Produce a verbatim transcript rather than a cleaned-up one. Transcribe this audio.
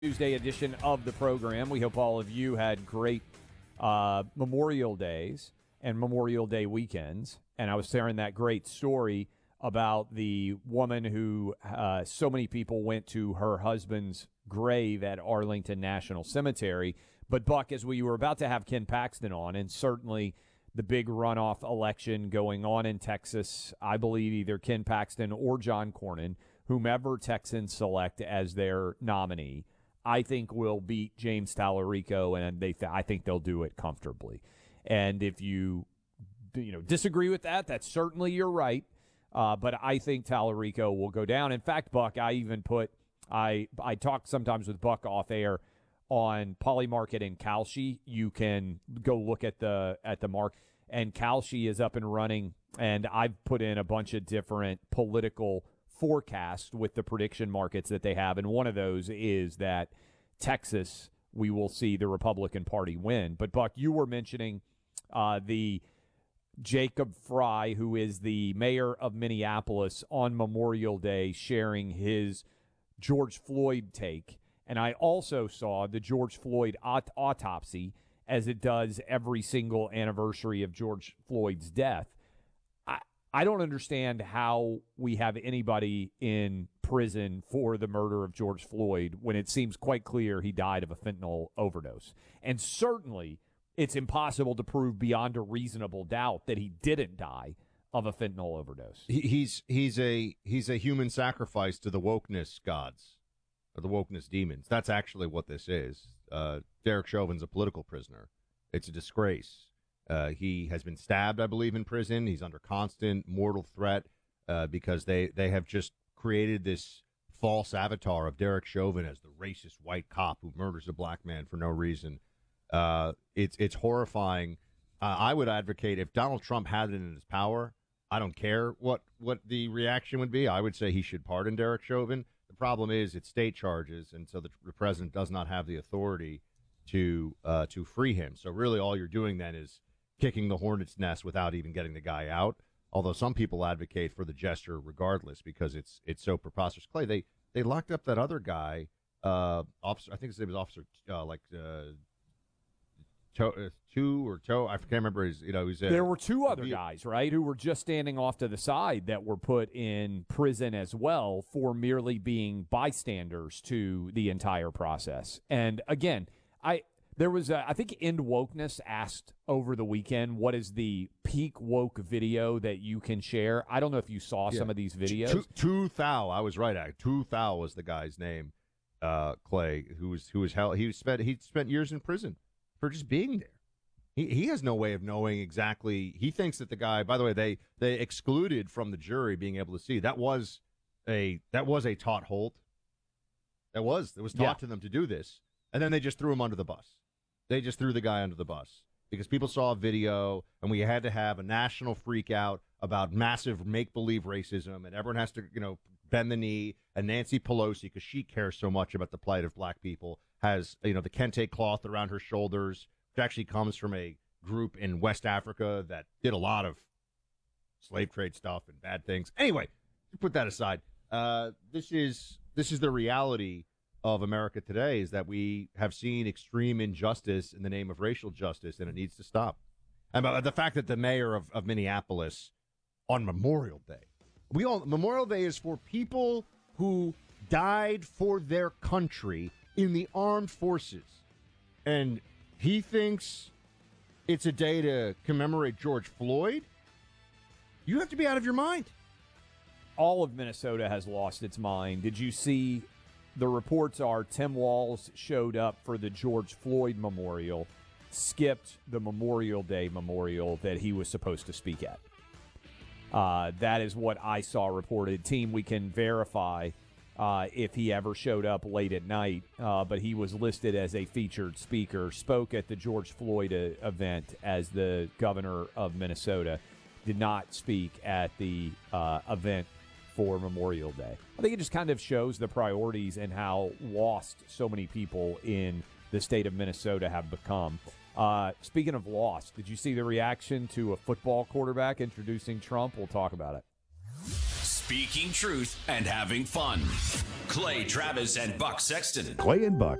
Tuesday edition of the program. We hope all of you had great uh, Memorial Days and Memorial Day weekends. And I was sharing that great story about the woman who uh, so many people went to her husband's grave at Arlington National Cemetery. But, Buck, as we were about to have Ken Paxton on, and certainly the big runoff election going on in Texas, I believe either Ken Paxton or John Cornyn, whomever Texans select as their nominee, I think will beat James Tallarico, and they th- I think they'll do it comfortably. And if you you know disagree with that, that's certainly your right. Uh, but I think Tallarico will go down. In fact, Buck, I even put I I talk sometimes with Buck off air on Polymarket and Kalshi. You can go look at the at the mark, and Kalshi is up and running. And I've put in a bunch of different political forecast with the prediction markets that they have, and one of those is that Texas, we will see the Republican Party win. But, Buck, you were mentioning uh, the Jacob Fry, who is the mayor of Minneapolis, on Memorial Day sharing his George Floyd take. And I also saw the George Floyd aut- autopsy, as it does every single anniversary of George Floyd's death. I don't understand how we have anybody in prison for the murder of George Floyd when it seems quite clear he died of a fentanyl overdose. And certainly it's impossible to prove beyond a reasonable doubt that he didn't die of a fentanyl overdose. He, he's he's a he's a human sacrifice to the wokeness gods, or the wokeness demons. That's actually what this is. Uh, Derek Chauvin's a political prisoner. It's a disgrace. Uh, he has been stabbed, I believe, in prison. He's under constant mortal threat uh, because they, they have just created this false avatar of Derek Chauvin as the racist white cop who murders a black man for no reason. Uh, it's it's horrifying. Uh, I would advocate, if Donald Trump had it in his power, I don't care what, what the reaction would be. I would say he should pardon Derek Chauvin. The problem is it's state charges, and so the, the president does not have the authority to uh, to free him. So really all you're doing then is kicking the hornet's nest without even getting the guy out. Although some people advocate for the gesture regardless because it's it's so preposterous. Clay, they they locked up that other guy, uh, officer. I think his name was Officer uh, like uh, to, uh, Two or Toe. I can't remember his. You know, he's a, there were two other guys, right, who were just standing off to the side that were put in prison as well for merely being bystanders to the entire process. And again, I. There was, a, I think, End Wokeness asked over the weekend, what is the peak woke video that you can share? I don't know if you saw yeah. some of these videos. Tu Thao, I was right. Tu Thao was the guy's name, uh, Clay, who was who was held. He spent he spent years in prison for just being there. He he has no way of knowing exactly. He thinks that the guy. By the way, they they excluded from the jury being able to see. That was a that was a taught hold. That was it was taught yeah. to them to do this, and then they just threw him under the bus. They just threw the guy under the bus because people saw a video and we had to have a national freak out about massive make-believe racism, and everyone has to, you know, bend the knee. And Nancy Pelosi, because she cares so much about the plight of black people, has, you know, the kente cloth around her shoulders, which actually comes from a group in West Africa that did a lot of slave trade stuff and bad things. Anyway, put that aside. Uh, this is this is the reality of America today, is that we have seen extreme injustice in the name of racial justice, and it needs to stop. And the fact that the mayor of, of Minneapolis on Memorial Day, we all Memorial Day is for people who died for their country in the armed forces, and he thinks it's a day to commemorate George Floyd. You have to be out of your mind. All of Minnesota has lost its mind. Did you see? The reports are Tim Walz showed up for the George Floyd memorial, skipped the Memorial Day memorial that he was supposed to speak at. Uh, that is what I saw reported. Team, we can verify uh, if he ever showed up late at night, uh, but he was listed as a featured speaker, spoke at the George Floyd uh, event as the governor of Minnesota, did not speak at the uh, event for Memorial Day. I think it just kind of shows the priorities and how lost so many people in the state of Minnesota have become. Uh, speaking of lost, did you see the reaction to a football quarterback introducing Trump? We'll talk about it. Speaking truth and having fun. Clay Travis and Buck Sexton. Clay and Buck.